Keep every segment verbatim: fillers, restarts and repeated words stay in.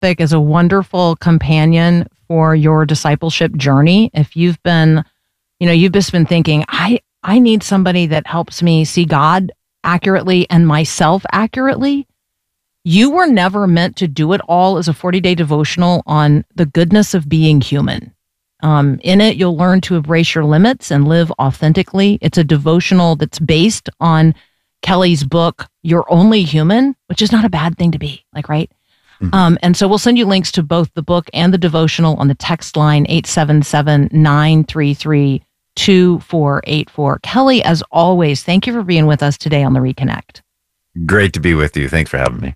is a wonderful companion for your discipleship journey. If you've been, you know, you've just been thinking, I, I need somebody that helps me see God accurately and myself accurately. You were never meant to do it all as a forty-day devotional on the goodness of being human. Um, in it, you'll learn to embrace your limits and live authentically. It's a devotional that's based on Kelly's book, You're Only Human, which is not a bad thing to be, like, right? Mm-hmm. Um, and so we'll send you links to both the book and the devotional on the text line eight seven seven, nine three three, two four eight four. Kelly, as always, thank you for being with us today on the Reconnect. Great to be with you. Thanks for having me.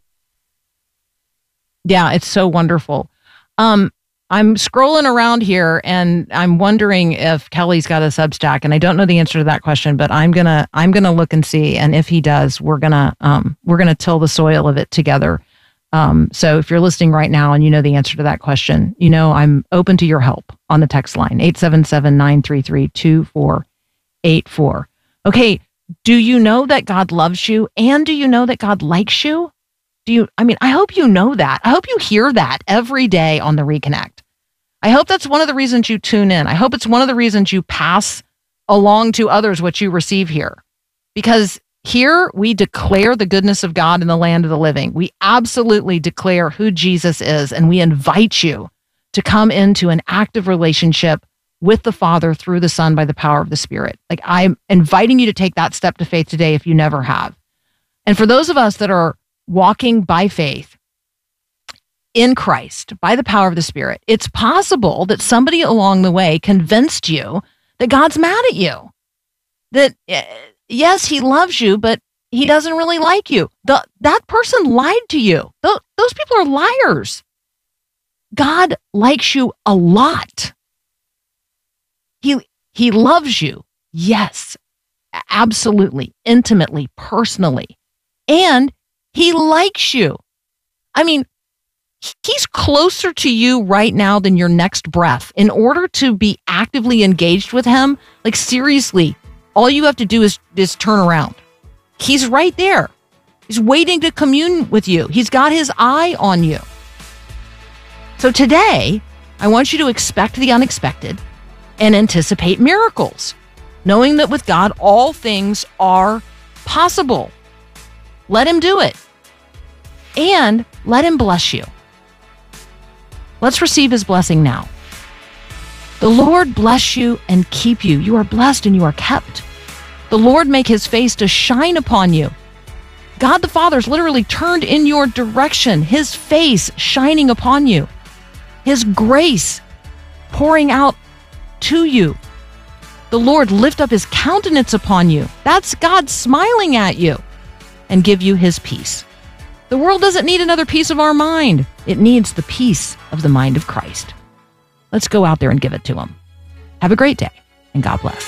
Yeah, it's so wonderful. Um, I'm scrolling around here and I'm wondering if Kelly's got a Substack, and I don't know the answer to that question, but I'm gonna I'm gonna look and see, and if he does, we're gonna um, we're gonna till the soil of it together. Um, so if you're listening right now and you know the answer to that question, you know I'm open to your help on the text line eight seven seven, nine three three, two four eight four. Okay, do you know that God loves you, and do you know that God likes you? Do you, I mean, I hope you know that. I hope you hear that every day on the Reconnect. I hope that's one of the reasons you tune in. I hope it's one of the reasons you pass along to others what you receive here. Because here we declare the goodness of God in the land of the living. We absolutely declare who Jesus is, and we invite you to come into an active relationship with the Father through the Son by the power of the Spirit. Like, I'm inviting you to take that step to faith today if you never have. And for those of us that are walking by faith in Christ, by the power of the Spirit, it's possible that somebody along the way convinced you that God's mad at you. That, uh, yes, he loves you, but he doesn't really like you. The, that person lied to you. Th- those people are liars. God likes you a lot. He, he loves you. Yes, absolutely, intimately, personally. And he likes you. I mean, he's closer to you right now than your next breath. In order to be actively engaged with him, like, seriously, all you have to do is, is turn around. He's right there. He's waiting to commune with you. He's got his eye on you. So today, I want you to expect the unexpected and anticipate miracles, knowing that with God, all things are possible. Let him do it. And let him bless you. Let's receive his blessing now. The Lord bless you and keep you. You are blessed and you are kept. The Lord make his face to shine upon you. God the Father's literally turned in your direction, his face shining upon you, his grace pouring out to you. The Lord lift up his countenance upon you. That's God smiling at you and give you his peace. The world doesn't need another piece of our mind. It needs the peace of the mind of Christ. Let's go out there and give it to him. Have a great day, and God bless.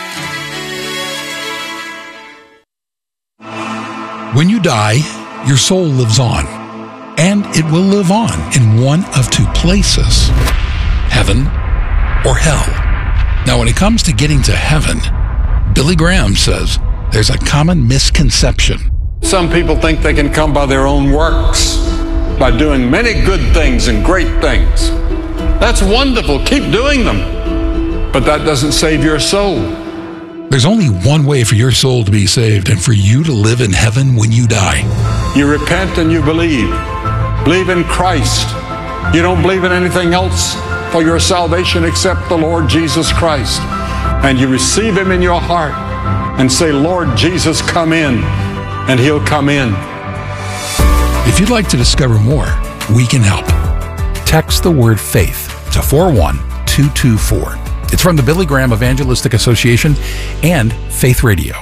When you die, your soul lives on, and it will live on in one of two places, heaven or hell. Now, when it comes to getting to heaven, Billy Graham says there's a common misconception. Some people think they can come by their own works, by doing many good things and great things. That's wonderful. Keep doing them. But that doesn't save your soul. There's only one way for your soul to be saved and for you to live in heaven when you die. You repent and you believe. Believe in Christ. You don't believe in anything else for your salvation except the Lord Jesus Christ. And you receive him in your heart and say, Lord Jesus, come in. And he'll come in. If you'd like to discover more, we can help. Text the word FAITH to four one two two four. It's from the Billy Graham Evangelistic Association and Faith Radio.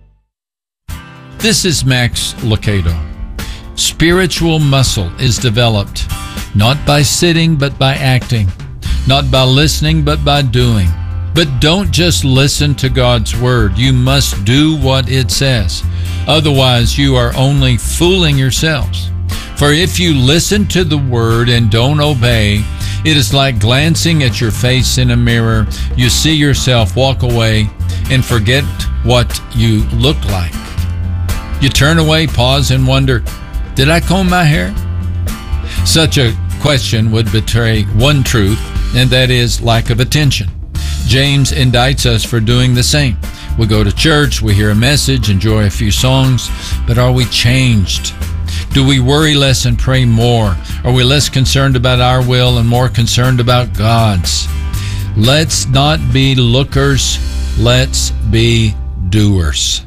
This is Max Lucado. Spiritual muscle is developed not by sitting but by acting, not by listening but by doing. But don't just listen to God's word. You must do what it says. Otherwise, you are only fooling yourselves. For if you listen to the word and don't obey, it is like glancing at your face in a mirror. You see yourself walk away and forget what you look like. You turn away, pause, and wonder, did I comb my hair? Such a question would betray one truth, and that is lack of attention. James indicts us for doing the same. We go to church, we hear a message, enjoy a few songs, but are we changed? Do we worry less and pray more? Are we less concerned about our will and more concerned about God's? Let's not be lookers, let's be doers.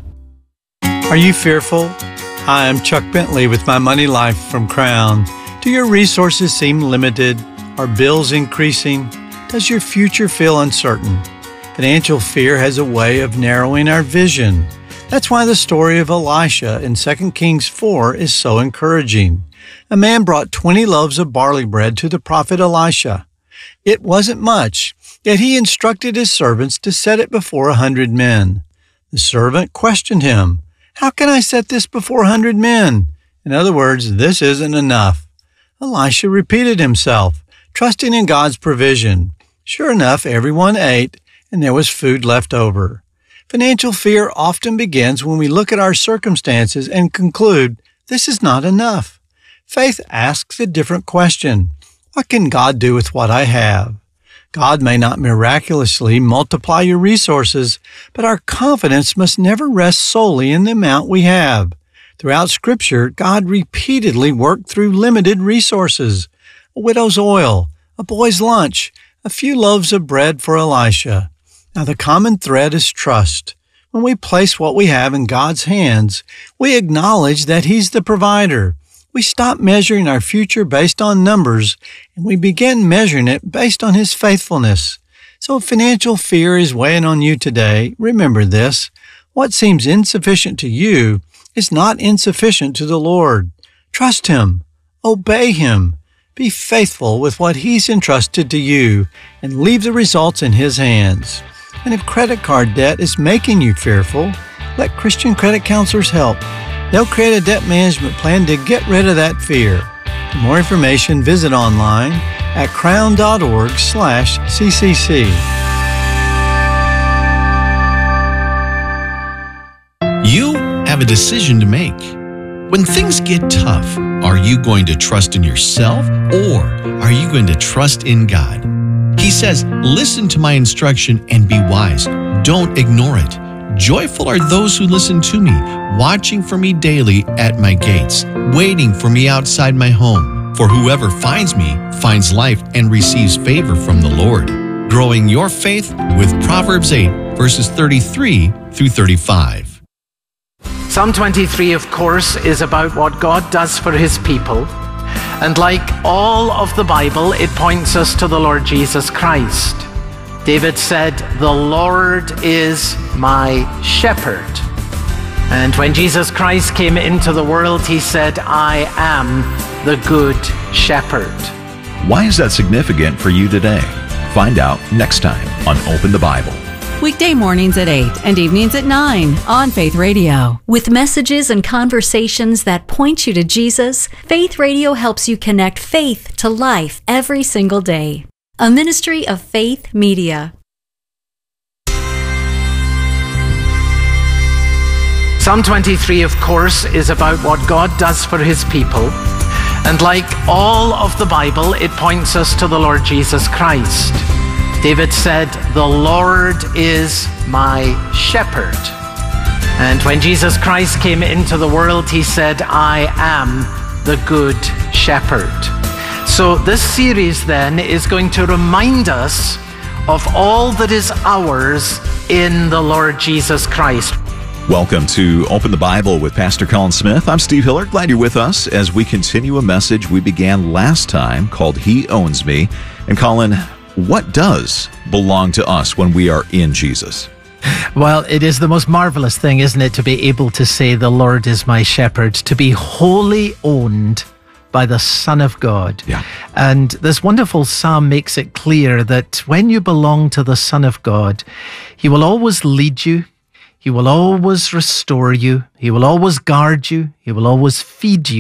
Are you fearful? Hi, I'm Chuck Bentley with My Money Life from Crown. Do your resources seem limited? Are bills increasing? Does your future feel uncertain? Financial fear has a way of narrowing our vision. That's why the story of Elisha in Second Kings four is so encouraging. A man brought twenty loaves of barley bread to the prophet Elisha. It wasn't much, yet he instructed his servants to set it before a hundred men. The servant questioned him, "How can I set this before a hundred men?" In other words, this isn't enough. Elisha repeated himself, trusting in God's provision. Sure enough, everyone ate, and there was food left over. Financial fear often begins when we look at our circumstances and conclude, this is not enough. Faith asks a different question. What can God do with what I have? God may not miraculously multiply your resources, but our confidence must never rest solely in the amount we have. Throughout Scripture, God repeatedly worked through limited resources. A widow's oil, a boy's lunch, a few loaves of bread for Elisha. Now the common thread is trust. When we place what we have in God's hands, we acknowledge that He's the provider. We stop measuring our future based on numbers, and we begin measuring it based on His faithfulness. So if financial fear is weighing on you today, remember this. What seems insufficient to you is not insufficient to the Lord. Trust Him. Obey Him. Be faithful with what He's entrusted to you, and leave the results in His hands. And if credit card debt is making you fearful, let Christian credit counselors help. They'll create a debt management plan to get rid of that fear. For more information, visit online at crown.org slash ccc. You have a decision to make. When things get tough, are you going to trust in yourself or are you going to trust in God? He says, listen to my instruction and be wise. Don't ignore it. Joyful are those who listen to me, watching for me daily at my gates, waiting for me outside my home. For whoever finds me finds life and receives favor from the Lord. Growing your faith with Proverbs eight, verses thirty-three through thirty-five. Psalm twenty-three, of course, is about what God does for His people. And like all of the Bible, it points us to the Lord Jesus Christ. David said, "The Lord is my shepherd." And when Jesus Christ came into the world, He said, "I am the good shepherd." Why is that significant for you today? Find out next time on Open the Bible. Weekday mornings at eight and evenings at nine on Faith Radio. With messages and conversations that point you to Jesus, Faith Radio helps you connect faith to life every single day. A ministry of Faith Media. Psalm twenty-three, of course, is about what God does for His people. And like all of the Bible, it points us to the Lord Jesus Christ. David said, "The Lord is my shepherd." And when Jesus Christ came into the world, He said, "I am the good shepherd." So this series then is going to remind us of all that is ours in the Lord Jesus Christ. Welcome to Open the Bible with Pastor Colin Smith. I'm Steve Hiller. Glad you're with us as we continue a message we began last time called He Owns Me. And Colin, what does belong to us when we are in Jesus? Well, it is the most marvelous thing, isn't it, to be able to say, "The Lord is my shepherd," to be wholly owned by the Son of God. Yeah. And this wonderful psalm makes it clear that when you belong to the Son of God, He will always lead you, He will always restore you, He will always guard you, He will always feed you,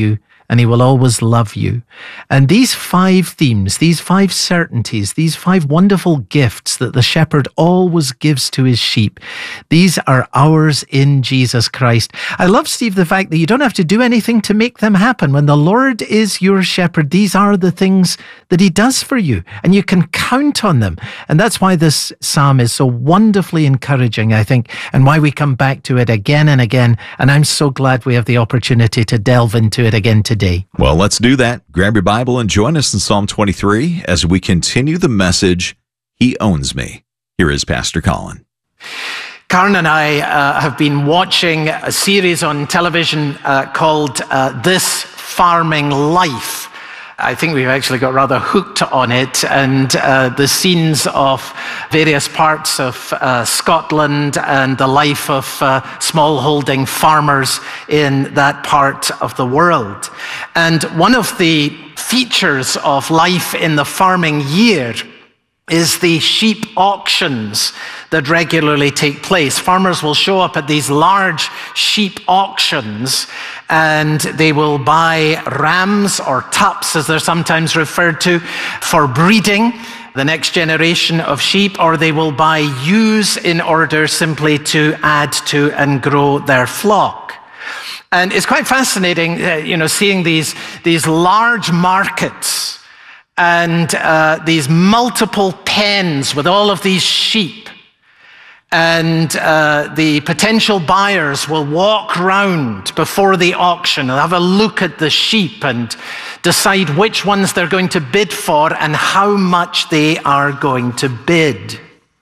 and he will always love you. And these five themes, these five certainties, these five wonderful gifts that the shepherd always gives to his sheep, these are ours in Jesus Christ. I love, Steve, the fact that you don't have to do anything to make them happen. When the Lord is your shepherd, these are the things that he does for you, and you can count on them. And that's why this psalm is so wonderfully encouraging, I think, and why we come back to it again and again. And I'm so glad we have the opportunity to delve into it again today. Well, let's do that. Grab your Bible and join us in Psalm twenty-three as we continue the message, He Owns Me. Here is Pastor Colin. Karen and I uh, have been watching a series on television uh, called uh, This Farming Life. I think we've actually got rather hooked on it, and uh, the scenes of various parts of uh, Scotland and the life of uh, smallholding farmers in that part of the world. And one of the features of life in the farming year is the sheep auctions that regularly take place. Farmers will show up at these large sheep auctions, and they will buy rams, or tups as they're sometimes referred to, for breeding the next generation of sheep, or they will buy ewes in order simply to add to and grow their flock. And it's quite fascinating, uh, you know, seeing these, these large markets and uh, these multiple pens with all of these sheep. And uh, the potential buyers will walk round before the auction and have a look at the sheep and decide which ones they're going to bid for and how much they are going to bid.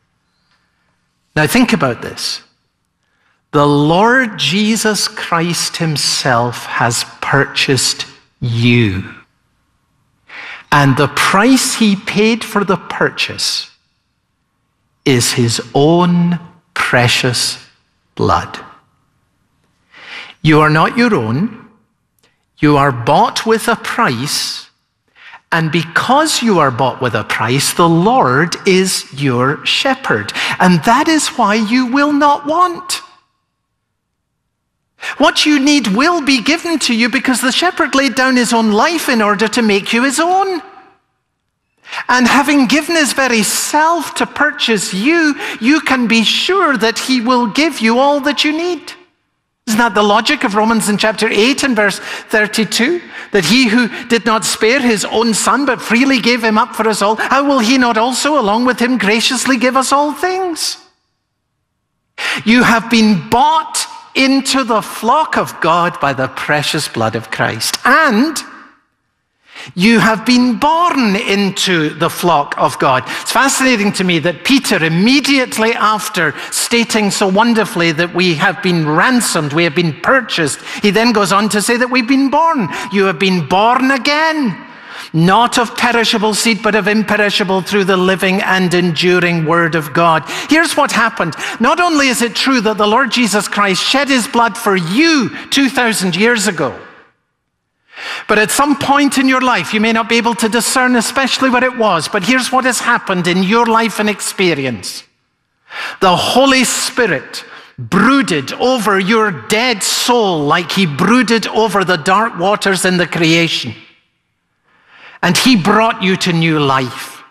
Now think about this. The Lord Jesus Christ himself has purchased you. And the price he paid for the purchase is his own precious blood. You are not your own. You are bought with a price. And because you are bought with a price, the Lord is your shepherd. And that is why you will not want. What you need will be given to you because the shepherd laid down his own life in order to make you his own. And having given his very self to purchase you, you can be sure that he will give you all that you need. Isn't that the logic of Romans in chapter eight and verse thirty-two? That he who did not spare his own son, but freely gave him up for us all, how will he not also, along with him, graciously give us all things? You have been bought into the flock of God by the precious blood of Christ. And you have been born into the flock of God. It's fascinating to me that Peter, immediately after stating so wonderfully that we have been ransomed, we have been purchased, he then goes on to say that we've been born. You have been born again, not of perishable seed, but of imperishable, through the living and enduring word of God. Here's what happened. Not only is it true that the Lord Jesus Christ shed his blood for you two thousand years ago, but at some point in your life, you may not be able to discern especially what it was, but here's what has happened in your life and experience. The Holy Spirit brooded over your dead soul like he brooded over the dark waters in the creation. And he brought you to new life.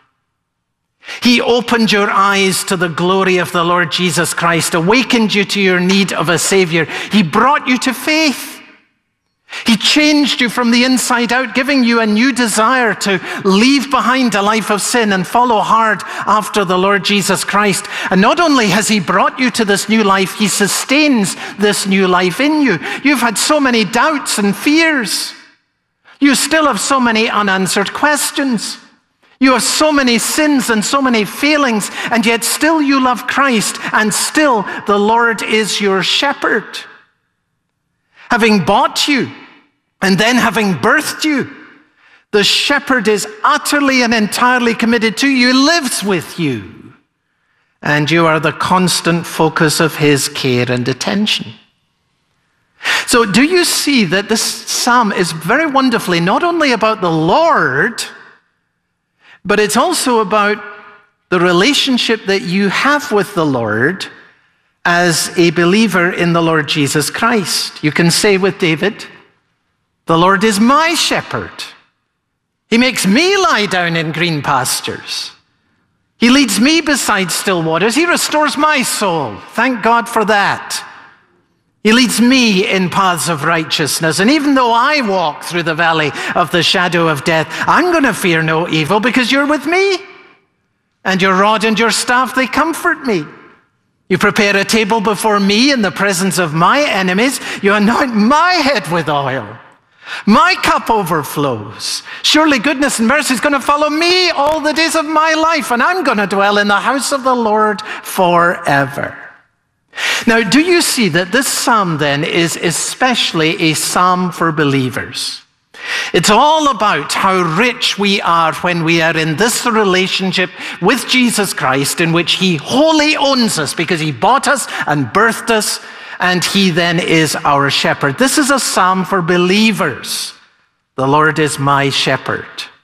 He opened your eyes to the glory of the Lord Jesus Christ, awakened you to your need of a Savior. He brought you to faith. He changed you from the inside out, giving you a new desire to leave behind a life of sin and follow hard after the Lord Jesus Christ. And not only has he brought you to this new life, he sustains this new life in you. You've had so many doubts and fears. You still have so many unanswered questions. You have so many sins and so many failings, and yet still you love Christ, and still the Lord is your shepherd. Having bought you, and then having birthed you, the shepherd is utterly and entirely committed to you, lives with you, and you are the constant focus of his care and attention. So do you see that this psalm is very wonderfully not only about the Lord, but it's also about the relationship that you have with the Lord as a believer in the Lord Jesus Christ. You can say with David, The Lord is my shepherd. He makes me lie down in green pastures. He leads me beside still waters. He restores my soul. Thank God for that. He leads me in paths of righteousness. And even though I walk through the valley of the shadow of death, I'm going to fear no evil because you're with me. And your rod and your staff, they comfort me. You prepare a table before me in the presence of my enemies. You anoint my head with oil. My cup overflows. Surely goodness and mercy is going to follow me all the days of my life, and I'm going to dwell in the house of the Lord forever. Now, do you see that this psalm then is especially a psalm for believers? It's all about how rich we are when we are in this relationship with Jesus Christ, in which he wholly owns us because he bought us and birthed us, and he then is our shepherd. This is a psalm for believers. The Lord is my shepherd.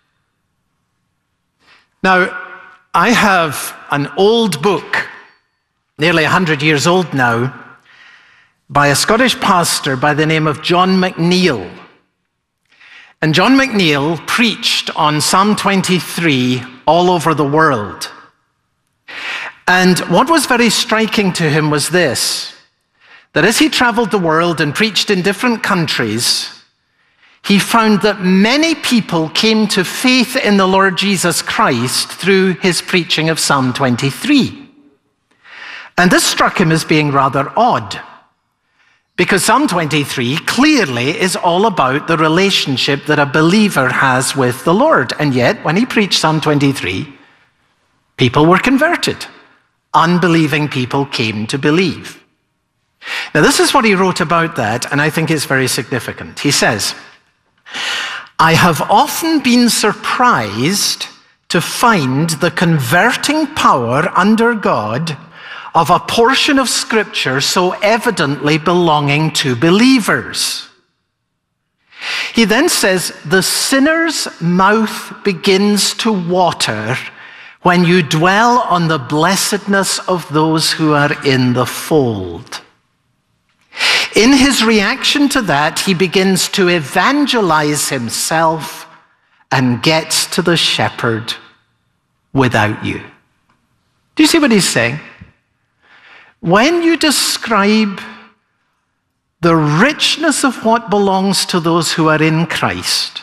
Now, I have an old book, nearly one hundred years old now, by a Scottish pastor by the name of John McNeill. And John McNeill preached on Psalm twenty-three all over the world. And what was very striking to him was this, that as he traveled the world and preached in different countries, he found that many people came to faith in the Lord Jesus Christ through his preaching of Psalm twenty-three. And this struck him as being rather odd, because Psalm twenty-three clearly is all about the relationship that a believer has with the Lord. And yet, when he preached Psalm twenty-three, people were converted. Unbelieving people came to believe. Now, this is what he wrote about that, and I think it's very significant. He says, I have often been surprised to find the converting power under God of a portion of Scripture so evidently belonging to believers. He then says, the sinner's mouth begins to water when you dwell on the blessedness of those who are in the fold. In his reaction to that, he begins to evangelize himself and gets to the shepherd without you. Do you see what he's saying? When you describe the richness of what belongs to those who are in Christ,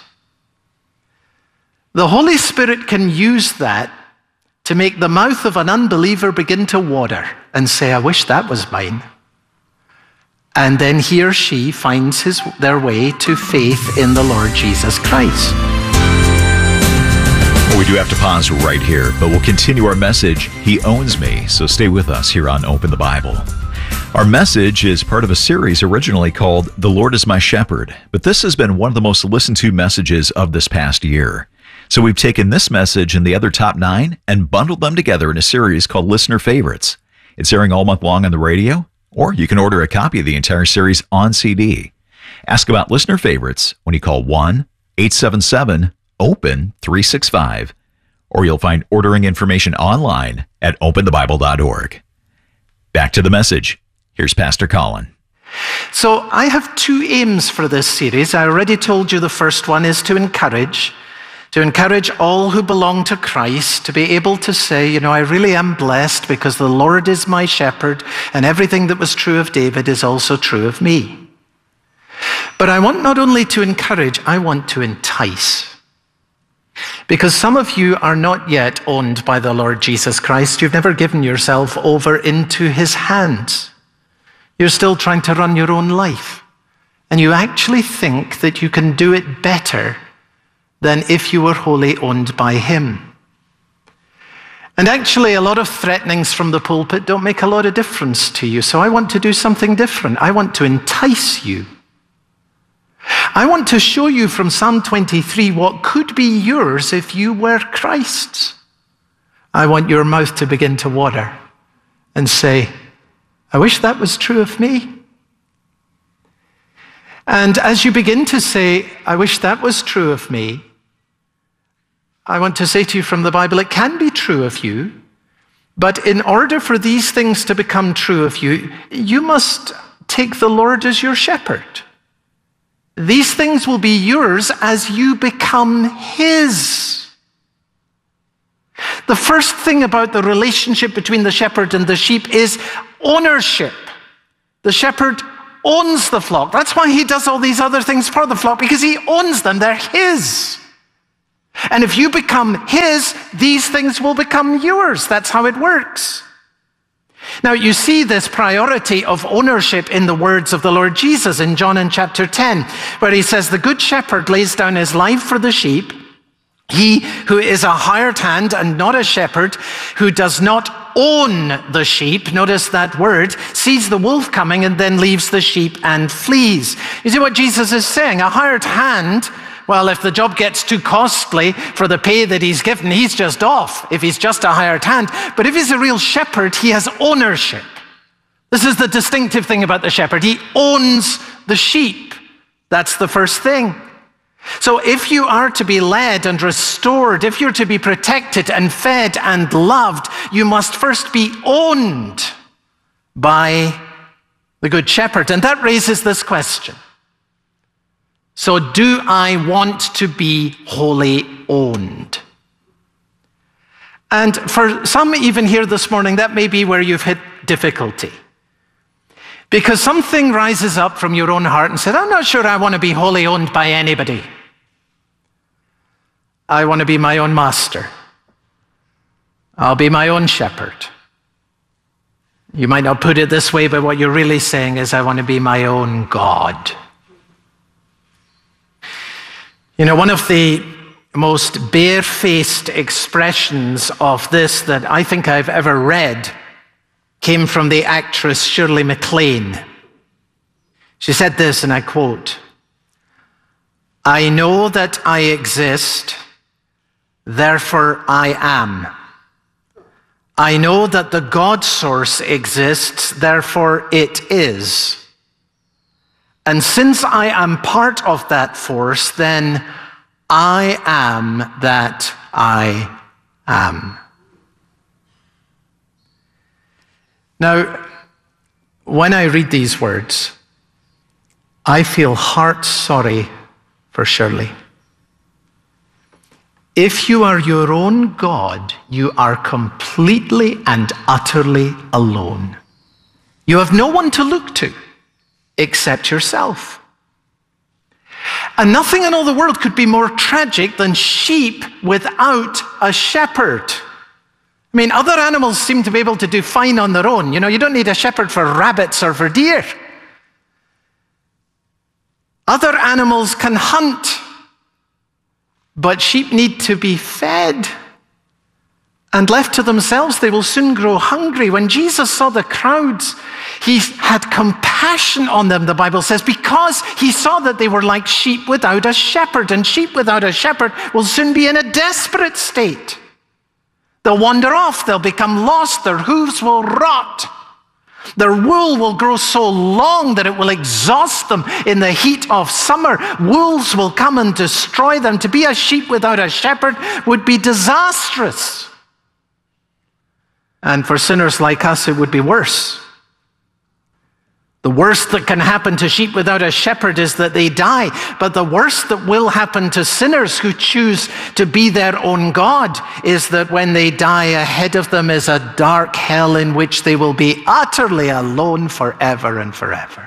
the Holy Spirit can use that to make the mouth of an unbeliever begin to water and say, I wish that was mine. And then he or she finds his, their way to faith in the Lord Jesus Christ. Well, we do have to pause right here, but we'll continue our message, He Owns Me, so stay with us here on Open the Bible. Our message is part of a series originally called The Lord is My Shepherd, but this has been one of the most listened to messages of this past year. So we've taken this message and the other top nine and bundled them together in a series called Listener Favorites. It's airing all month long on the radio, or you can order a copy of the entire series on C D. Ask about Listener Favorites when you call one eight seven seven open three six five, or you'll find ordering information online at open the bible dot org. Back to the message. Here's Pastor Colin. So I have two aims for this series. I already told you the first one is to encourage, to encourage all who belong to Christ to be able to say, you know, I really am blessed because the Lord is my shepherd, and everything that was true of David is also true of me. But I want not only to encourage, I want to entice. Because some of you are not yet owned by the Lord Jesus Christ. You've never given yourself over into his hands. You're still trying to run your own life. And you actually think that you can do it better than if you were wholly owned by him. And actually, a lot of threatenings from the pulpit don't make a lot of difference to you. So I want to do something different. I want to entice you. I want to show you from Psalm twenty-three what could be yours if you were Christ's. I want your mouth to begin to water and say, I wish that was true of me. And as you begin to say, I wish that was true of me, I want to say to you from the Bible, it can be true of you, but in order for these things to become true of you, you must take the Lord as your shepherd. these things will be yours as you become his. The first thing about the relationship between the shepherd and the sheep is ownership. The shepherd owns the flock. That's why he does all these other things for the flock, because he owns them. They're his. And if you become his, these things will become yours. That's how it works. Now, you see this priority of ownership in the words of the Lord Jesus in John in chapter ten, where he says, the good shepherd lays down his life for the sheep. He who is a hired hand and not a shepherd, who does not own the sheep, notice that word, sees the wolf coming and then leaves the sheep and flees. You see what Jesus is saying? A hired hand, well, if the job gets too costly for the pay that he's given, he's just off, if he's just a hired hand. But if he's a real shepherd, he has ownership. This is the distinctive thing about the shepherd. He owns the sheep. That's the first thing. So if you are to be led and restored, if you're to be protected and fed and loved, you must first be owned by the good shepherd. And that raises this question. So do I want to be wholly owned? And for some even here this morning, that may be where you've hit difficulty. Because something rises up from your own heart and says, I'm not sure I want to be wholly owned by anybody. I want to be my own master. I'll be my own shepherd. You might not put it this way, but what you're really saying is, I want to be my own God. You know, one of the most barefaced expressions of this that I think I've ever read came from the actress Shirley MacLaine. She said this, and I quote, I know that I exist, therefore I am. I know that the God source exists, therefore it is. And since I am part of that force, then I am that I am. Now, when I read these words, I feel heart sorry for Shirley. If you are your own God, you are completely and utterly alone. You have no one to look to except yourself. And nothing in all the world could be more tragic than sheep without a shepherd. I mean, other animals seem to be able to do fine on their own. You know, you don't need a shepherd for rabbits or for deer. Other animals can hunt, but sheep need to be fed. And left to themselves, they will soon grow hungry. When Jesus saw the crowds, he had compassion on them, the Bible says, because he saw that they were like sheep without a shepherd. And sheep without a shepherd will soon be in a desperate state. They'll wander off, they'll become lost, their hooves will rot. Their wool will grow so long that it will exhaust them in the heat of summer. Wolves will come and destroy them. To be a sheep without a shepherd would be disastrous. And for sinners like us, it would be worse. The worst that can happen to sheep without a shepherd is that they die. But the worst that will happen to sinners who choose to be their own God is that when they die, ahead of them is a dark hell in which they will be utterly alone forever and forever.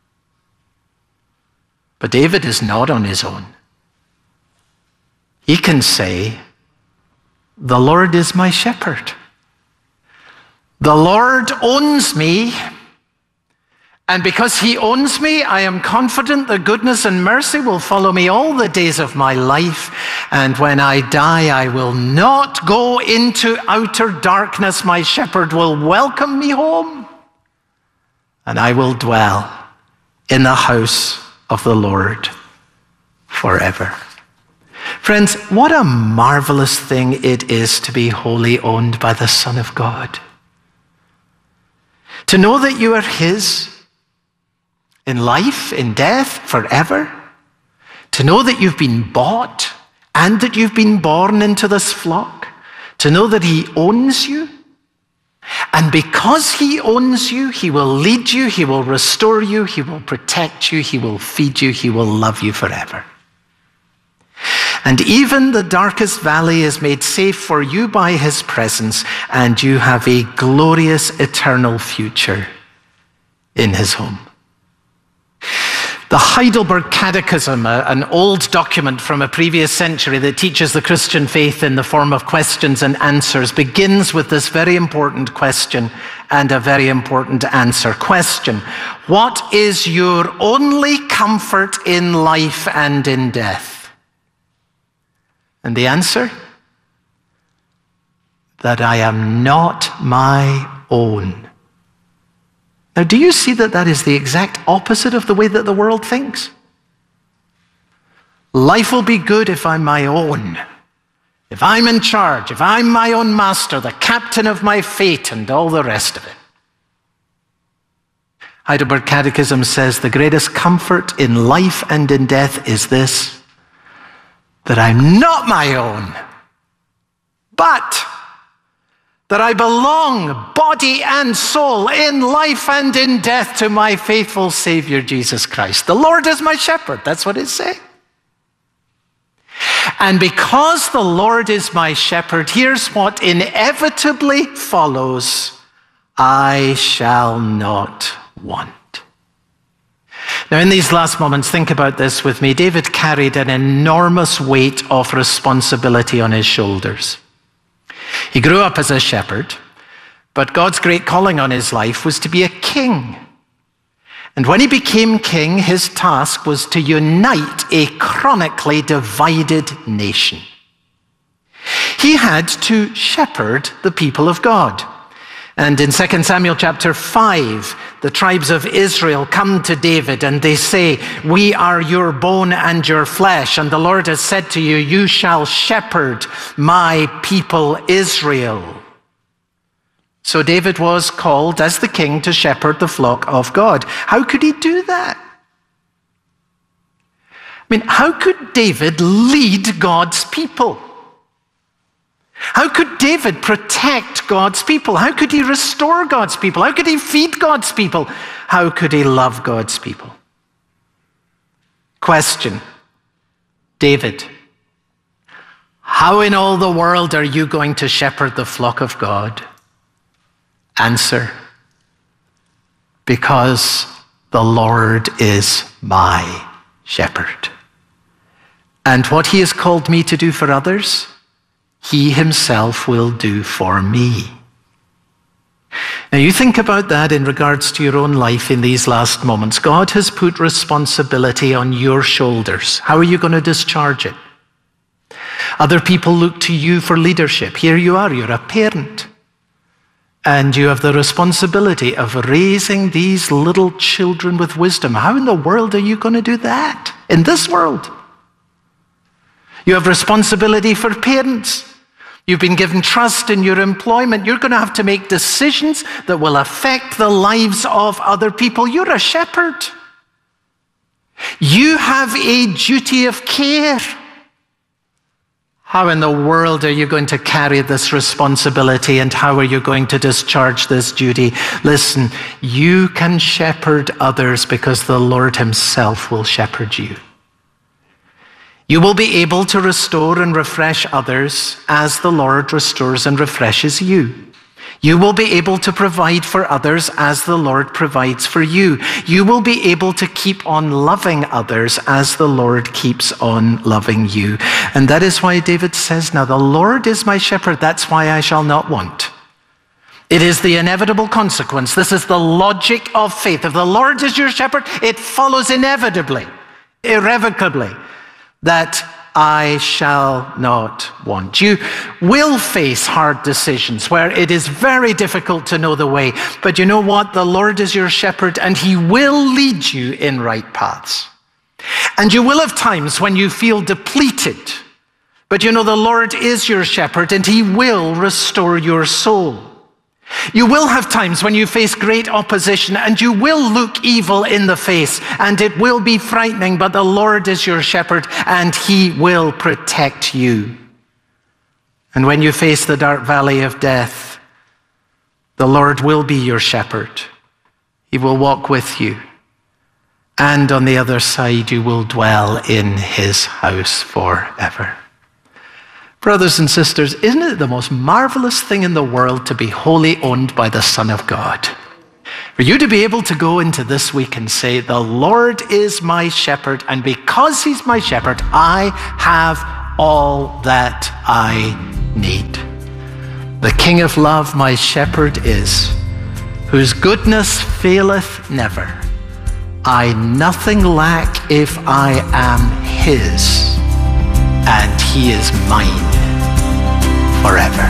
But David is not on his own. He can say, the Lord is my shepherd. The Lord owns me. And because he owns me, I am confident that goodness and mercy will follow me all the days of my life. And when I die, I will not go into outer darkness. My shepherd will welcome me home. And I will dwell in the house of the Lord forever. Friends, what a marvelous thing it is to be wholly owned by the Son of God. To know that you are his, in life, in death, forever. To know that you've been bought and that you've been born into this flock. To know that he owns you. And because he owns you, he will lead you, he will restore you, he will protect you, he will feed you, he will love you forever. And even the darkest valley is made safe for you by his presence, and you have a glorious eternal future in his home. The Heidelberg Catechism, an old document from a previous century that teaches the Christian faith in the form of questions and answers, begins with this very important question and a very important answer. Question: what is your only comfort in life and in death? And the answer? That I am not my own. Now, do you see that that is the exact opposite of the way that the world thinks? Life will be good if I'm my own. If I'm in charge, if I'm my own master, the captain of my fate, and all the rest of it. Heidelberg Catechism says the greatest comfort in life and in death is this: that I'm not my own, but that I belong, body and soul, in life and in death, to my faithful Savior, Jesus Christ. The Lord is my shepherd. That's what it's saying. And because the Lord is my shepherd, here's what inevitably follows: I shall not want. Now, in these last moments, think about this with me. David carried an enormous weight of responsibility on his shoulders. He grew up as a shepherd, but God's great calling on his life was to be a king. And when he became king, his task was to unite a chronically divided nation. He had to shepherd the people of God. And in Second Samuel chapter five, the tribes of Israel come to David and they say, "We are your bone and your flesh, and the Lord has said to you, you shall shepherd my people Israel." So David was called as the king to shepherd the flock of God. How could he do that? I mean, how could David lead God's people? How could David protect God's people? How could he restore God's people? How could he feed God's people? How could he love God's people? Question: David, how in all the world are you going to shepherd the flock of God? Answer: because the Lord is my shepherd. And what he has called me to do for others, he himself will do for me. Now you think about that in regards to your own life in these last moments. God has put responsibility on your shoulders. How are you going to discharge it? Other people look to you for leadership. Here you are, you're a parent. And you have the responsibility of raising these little children with wisdom. How in the world are you going to do that in this world? You have responsibility for parents. You've been given trust in your employment. You're going to have to make decisions that will affect the lives of other people. You're a shepherd. You have a duty of care. How in the world are you going to carry this responsibility, and how are you going to discharge this duty? Listen, you can shepherd others because the Lord himself will shepherd you. You will be able to restore and refresh others as the Lord restores and refreshes you. You will be able to provide for others as the Lord provides for you. You will be able to keep on loving others as the Lord keeps on loving you. And that is why David says, now the Lord is my shepherd, that's why I shall not want. It is the inevitable consequence. This is the logic of faith. If the Lord is your shepherd, it follows inevitably, irrevocably, that I shall not want. You will face hard decisions where it is very difficult to know the way. But you know what? The Lord is your shepherd and he will lead you in right paths. And you will have times when you feel depleted. But you know the Lord is your shepherd and he will restore your soul. You will have times when you face great opposition and you will look evil in the face and it will be frightening, but the Lord is your shepherd and he will protect you. And when you face the dark valley of death, The Lord will be your shepherd. He will walk with you. And on the other side, you will dwell in his house forever. Brothers and sisters, isn't it the most marvelous thing in the world to be wholly owned by the Son of God? For you to be able to go into this week and say, the Lord is my shepherd, and because he's my shepherd, I have all that I need. The King of love, my shepherd is, whose goodness faileth never. I nothing lack if I am his, and he is mine forever.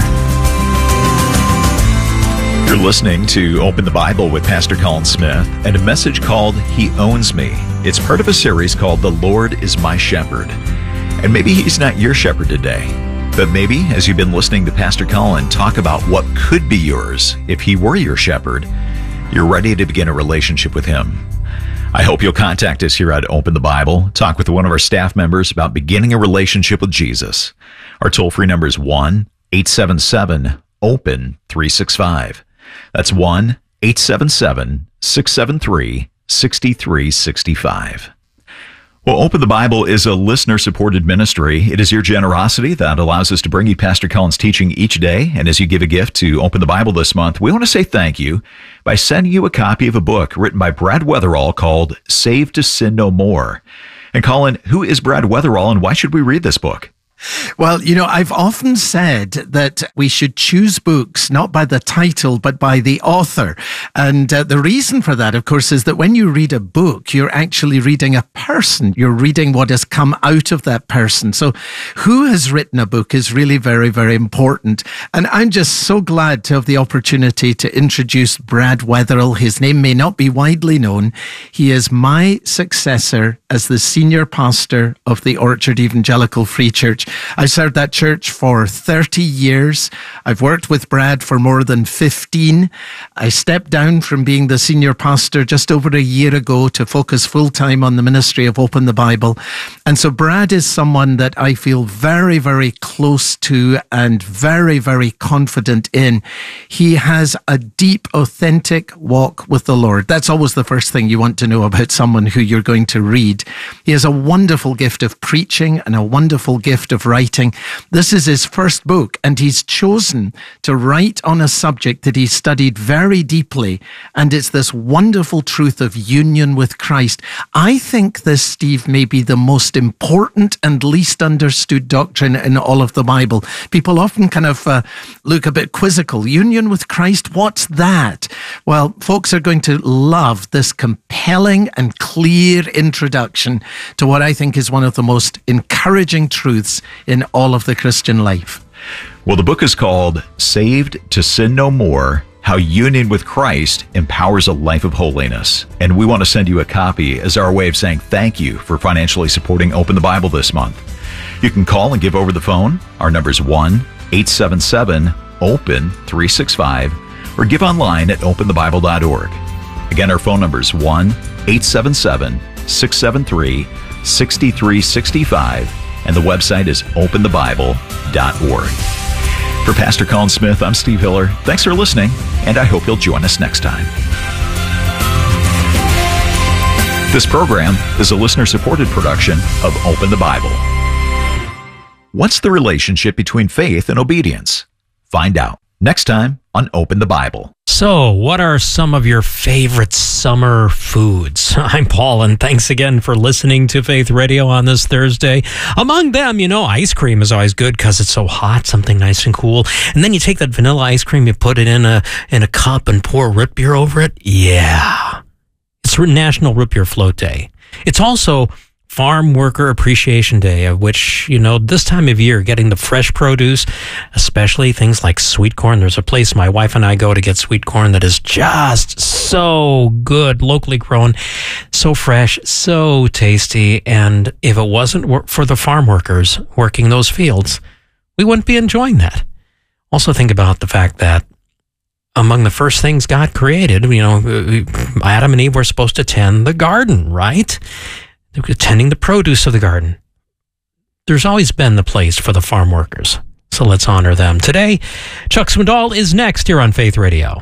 You're listening to Open the Bible with Pastor Colin Smith and a message called He Owns Me. It's part of a series called The Lord is My Shepherd. And maybe he's not your shepherd today, but maybe as you've been listening to Pastor Colin talk about what could be yours if he were your shepherd, you're ready to begin a relationship with him. I hope you'll contact us here at Open the Bible, talk with one of our staff members about beginning a relationship with Jesus. Our toll-free number is one eight seven seven open three six five. That's one eight seven seven six seven three six three six five. Well, Open the Bible is a listener-supported ministry. It is your generosity that allows us to bring you Pastor Colin's teaching each day. And as you give a gift to Open the Bible this month, we want to say thank you by sending you a copy of a book written by Brad Weatherall called Saved to Sin No More. And Colin, who is Brad Weatherall and why should we read this book? Well, you know, I've often said that we should choose books not by the title, but by the author. And uh, the reason for that, of course, is that when you read a book, you're actually reading a person. You're reading what has come out of that person. So who has written a book is really very, very important. And I'm just so glad to have the opportunity to introduce Brad Weatherall. His name may not be widely known. He is my successor as the senior pastor of the Orchard Evangelical Free Church. I've served that church for thirty years. I've worked with Brad for more than fifteen. I stepped down from being the senior pastor just over a year ago to focus full-time on the ministry of Open the Bible. And so Brad is someone that I feel very, very close to and very, very confident in. He has a deep, authentic walk with the Lord. That's always the first thing you want to know about someone who you're going to read. He has a wonderful gift of preaching and a wonderful gift of writing. This is his first book, and he's chosen to write on a subject that he studied very deeply, and it's this wonderful truth of union with Christ. I think this, Steve, may be the most important and least understood doctrine in all of the Bible. People often kind of uh, look a bit quizzical. Union with Christ, what's that? Well, folks are going to love this compelling and clear introduction to what I think is one of the most encouraging truths in all of the Christian life. Well, the book is called Saved to Sin No More, How Union with Christ Empowers a Life of Holiness. And we want to send you a copy as our way of saying thank you for financially supporting Open the Bible this month. You can call and give over the phone. Our number is one eight seven seven open three six five or give online at open the bible dot org. Again, our phone number is one eight seven seven six seven three six three six five. And the website is open the bible dot org. For Pastor Colin Smith, I'm Steve Hiller. Thanks for listening, and I hope you'll join us next time. This program is a listener-supported production of Open the Bible. What's the relationship between faith and obedience? Find out next time on Open the Bible. So, what are some of your favorite summer foods? I'm Paul, and thanks again for listening to Faith Radio on this Thursday. Among them, you know, ice cream is always good because it's so hot, something nice and cool. And then you take that vanilla ice cream, you put it in a in a cup and pour root beer over it. Yeah. It's National Root Beer Float Day. It's also Farm Worker Appreciation Day, of which, you know, this time of year, getting the fresh produce, especially things like sweet corn. There's a place my wife and I go to get sweet corn that is just so good, locally grown, so fresh, so tasty. And if it wasn't for the farm workers working those fields, we wouldn't be enjoying that. Also think about the fact that among the first things God created, you know, Adam and Eve were supposed to tend the garden, right? Tending the produce of the garden. There's always been the place for the farm workers, so let's honor them. Today, Chuck Swindoll is next here on Faith Radio.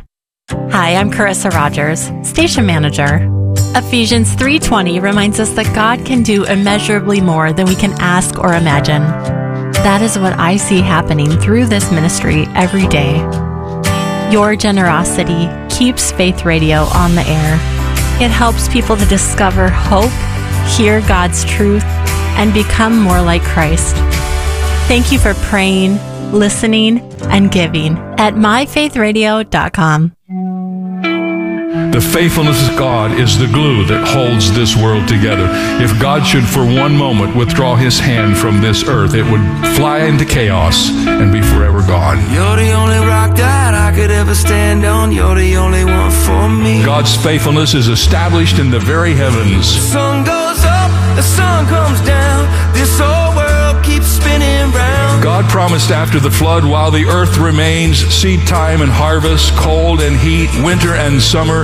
Hi, I'm Carissa Rogers, Station Manager. Ephesians three twenty reminds us that God can do immeasurably more than we can ask or imagine. That is what I see happening through this ministry every day. Your generosity keeps Faith Radio on the air. It helps people to discover hope, hear God's truth, and become more like Christ. Thank you for praying, listening, and giving at my faith radio dot com. The faithfulness of God is the glue that holds this world together. If God should for one moment withdraw his hand from this earth, it would fly into chaos and be forever gone. You're the only rock that I could ever stand on. You're the only one for me. God's faithfulness is established in the very heavens. The sun goes up, the sun comes down. This whole world keeps spinning round. God promised after the flood, while the earth remains, seed time and harvest, cold and heat, winter and summer,